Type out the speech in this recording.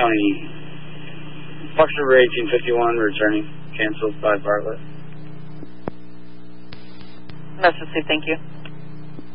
County, Fox River 1851, returning, canceled by Bartlett. Message, thank you.